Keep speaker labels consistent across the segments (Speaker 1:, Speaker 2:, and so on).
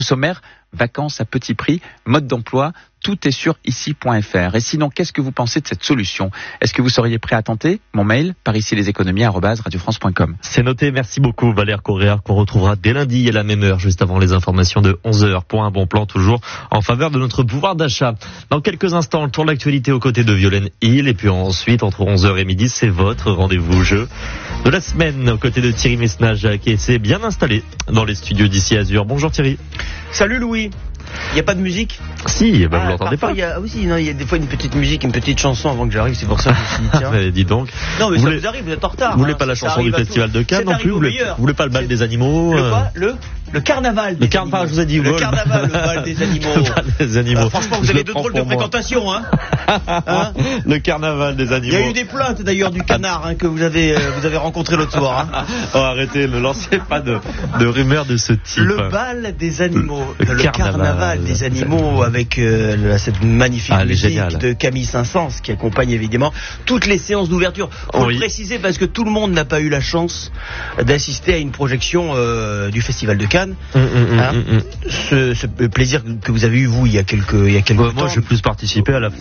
Speaker 1: Sommaire, vacances à petit prix, mode d'emploi, tout est sur ici.fr. Et sinon, qu'est-ce que vous pensez de cette solution ? Est-ce que vous seriez prêt à tenter ? Mon mail, pariciesleséconomies@radiofrance.com.
Speaker 2: C'est noté, merci beaucoup Valère Correa, qu'on retrouvera dès lundi à la même heure, juste avant les informations de 11h, pour un bon plan toujours en faveur de notre pouvoir d'achat. Dans quelques instants, le tour de l'actualité aux côtés de Violaine Hill, et puis ensuite, entre 11h et midi, c'est votre rendez-vous jeu de la semaine, aux côtés de Thierry Messnage, qui s'est bien installé dans les studios d'Ici Azur. Bonjour Thierry.
Speaker 3: Salut Louis. Il n'y a pas de musique ?
Speaker 2: Si, vous l'entendez pas.
Speaker 3: Il y a des fois une petite musique, une petite chanson avant que j'arrive, c'est pour ça que je me suis dit, tiens.
Speaker 2: Dis donc.
Speaker 3: Non, mais vous arrive, vous êtes en retard.
Speaker 2: Vous voulez pas la chanson du Festival de Cannes non plus ? Vous voulez pas le bal des animaux ?
Speaker 3: Le carnaval.
Speaker 2: Le carnaval, je vous ai dit.
Speaker 3: Le carnaval, le bal des animaux.
Speaker 2: Le bal des animaux.
Speaker 3: Franchement, vous avez deux drôles de fréquentation, hein.
Speaker 2: Le carnaval des animaux.
Speaker 3: Il y a eu des plaintes d'ailleurs du canard que vous avez rencontré l'autre soir.
Speaker 2: Oh, arrêtez, ne lancez pas de rumeurs de ce type.
Speaker 3: Le bal des animaux. Le carnaval des animaux avec cette magnifique musique de Camille Saint-Saëns qui accompagne évidemment toutes les séances d'ouverture. Faut le préciser parce que tout le monde n'a pas eu la chance d'assister à une projection du Festival de Cannes. Ce plaisir que vous avez eu vous il y a quelques temps.
Speaker 2: Moi j'ai plus participé à la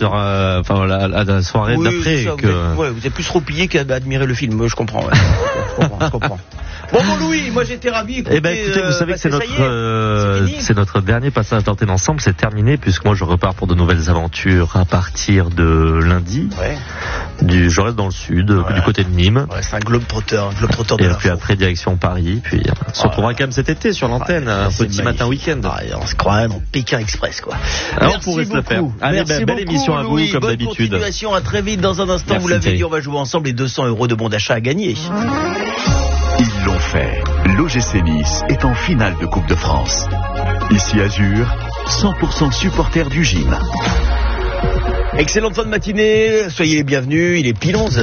Speaker 2: soirée d'après.
Speaker 3: Vous êtes plus replié qu'à admirer le film. Je comprends. Je comprends. Bon Louis, moi j'étais ravi.
Speaker 2: Écoutez, vous savez que c'est notre dernier passage d'antenne ensemble, c'est terminé puisque moi je repars pour de nouvelles aventures à partir de lundi. Je reste dans le sud, du côté de Nîmes.
Speaker 3: C'est un globe-trotter de
Speaker 2: et puis après direction Paris, puis on se retrouvera quand même cet été sur l'antenne, un petit matin week-end.
Speaker 3: On se croirait dans Pékin Express quoi.
Speaker 2: Alors, on pourrait se le faire. Allez, belle émission à vous comme d'habitude.
Speaker 3: Bonne continuation, à très vite dans un instant. Vous l'avez dit, on va jouer ensemble les 200 € de bon d'achat à gagner.
Speaker 4: Ils l'ont fait. L'OGC Nice est en finale de Coupe de France. Ici Azur, 100% supporters du gym.
Speaker 3: Excellente fin de matinée, soyez les bienvenus, il est pile 11h.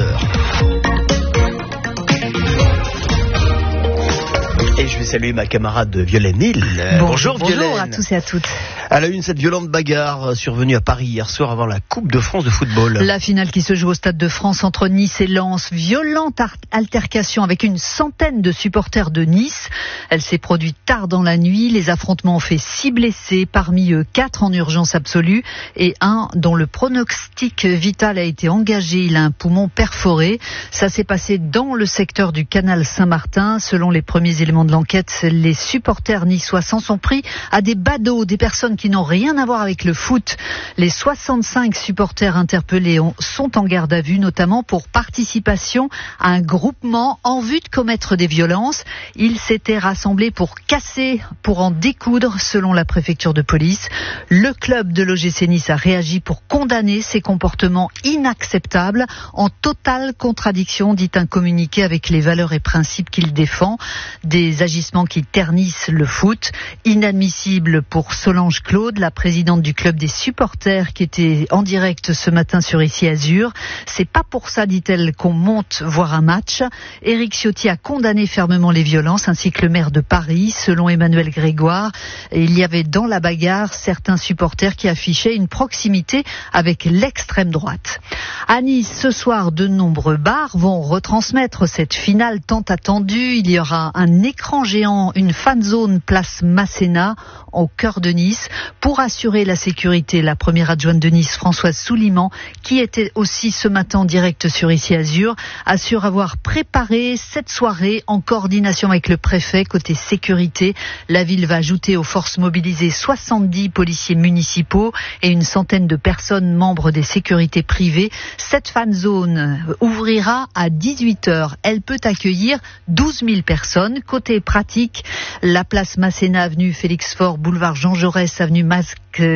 Speaker 3: Et je vais saluer ma camarade Violaine Hill. Bonjour Violaine.
Speaker 5: Bonjour à tous et à toutes.
Speaker 3: À la une, cette violente bagarre survenue à Paris hier soir avant la Coupe de France de football.
Speaker 5: La finale qui se joue au Stade de France entre Nice et Lens. Violente altercation avec une centaine de supporters de Nice. Elle s'est produite tard dans la nuit. Les affrontements ont fait 6 blessés, parmi eux 4 en urgence absolue et un dont le pronostic vital a été engagé. Il a un poumon perforé. Ça s'est passé dans le secteur du canal Saint-Martin. Selon les premiers éléments de l'enquête, les supporters niçois s'en sont pris à des badauds, des personnes qui n'ont rien à voir avec le foot. Les 65 supporters interpellés sont en garde à vue, notamment pour participation à un groupement en vue de commettre des violences. Ils s'étaient rassemblés pour casser, pour en découdre, selon la préfecture de police. Le club de l'OGC Nice a réagi pour condamner ces comportements inacceptables, en totale contradiction, dit un communiqué, avec les valeurs et principes qu'il défend. Des agissements qui ternissent le foot. Inadmissible pour Solange Claude, la présidente du club des supporters, qui était en direct ce matin sur Ici Azur. C'est pas pour ça, dit-elle, qu'on monte voir un match. Éric Ciotti a condamné fermement les violences, ainsi que le maire de Paris. Selon Emmanuel Grégoire, il y avait dans la bagarre certains supporters qui affichaient une proximité avec l'extrême droite. À Nice, ce soir, de nombreux bars vont retransmettre cette finale tant attendue. Il y aura un écran géant, une fan zone place Masséna, au cœur de Nice. Pour assurer la sécurité, la première adjointe de Nice, Françoise Souliman, qui était aussi ce matin en direct sur Ici Azur, assure avoir préparé cette soirée en coordination avec le préfet. Côté sécurité, la ville va ajouter aux forces mobilisées 70 policiers municipaux et une centaine de personnes membres des sécurités privées. Cette fan zone ouvrira à 18h. Elle peut accueillir 12 000 personnes. Côté pratique, la place Masséna, avenue Félix Faure, boulevard Jean Jaurès, avenue Max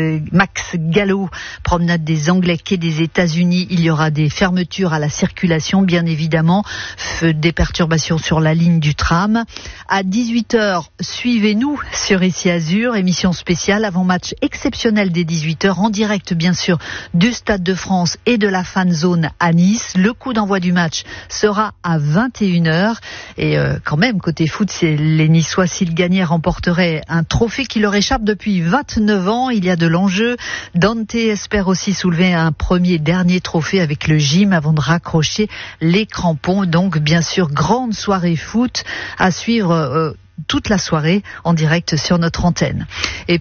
Speaker 5: Gallo, promenade des Anglais, quai des États-Unis. Il y aura des fermetures à la circulation, bien évidemment, des perturbations sur la ligne du tram. À 18h, suivez-nous sur Ici Azur, émission spéciale avant-match exceptionnel dès 18h, en direct bien sûr du Stade de France et de la fan zone à Nice. Le coup d'envoi du match sera à 21h. Et quand même, côté foot, c'est les Niçois, s'ils gagnaient, remporteraient un trophée qui leur échappe depuis 29 ans. Il y a de l'enjeu. Dante espère aussi soulever un dernier trophée avec le gym avant de raccrocher les crampons. Donc, bien sûr, grande soirée foot à suivre toute la soirée en direct sur notre antenne. Et